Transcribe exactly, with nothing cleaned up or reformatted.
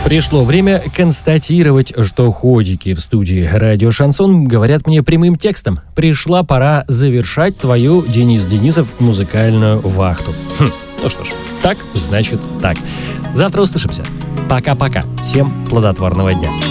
Пришло время констатировать, что ходики в студии «Радио Шансон» говорят мне прямым текстом. Пришла пора завершать твою, Денис Денисов, музыкальную вахту. Хм, ну что ж, так значит так. Завтра услышимся. Пока-пока. Всем плодотворного дня.